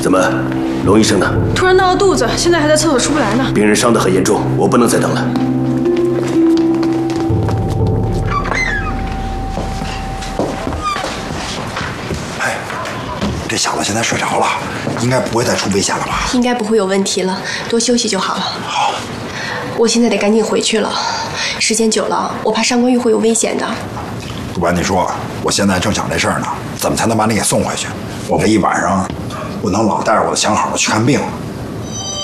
怎么，龙医生呢？ 突然闹了肚子，现在还在厕所出不来呢。 病人伤得很严重，我不能再等了。 哎，这小子现在睡着了，应该不会再出危险了吧？ 应该不会有问题了，多休息就好了。 好， 我现在得赶紧回去了，时间久了，我怕上官玉会有危险的。 不瞒你说，我现在正想这事儿呢，怎么才能把你给送回去？我这一晚上不能老带着我的相好去看病。